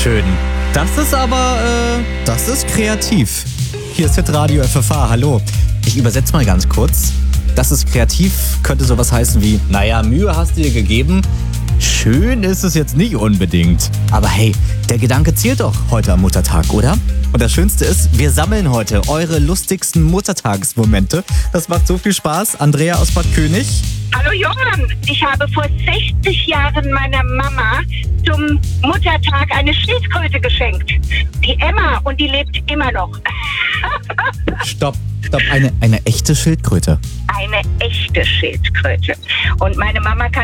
schön. Das ist aber, das ist kreativ. Hier ist Hitradio FFH, hallo. Ich übersetze mal ganz kurz. Das ist kreativ, könnte sowas heißen wie, naja, Mühe hast du dir gegeben. Schön ist es jetzt nicht unbedingt. Aber hey, der Gedanke zählt doch heute am Muttertag, oder? Und das Schönste ist, wir sammeln heute eure lustigsten Muttertagsmomente. Das macht so viel Spaß. Andrea aus Bad König. Hallo Johann, ich habe vor 60 Jahren meiner Mama zum Muttertag eine Schildkröte geschenkt. Die Emma, und die lebt immer noch. Stopp, eine echte Schildkröte. Eine echte Schildkröte. Und meine Mama kann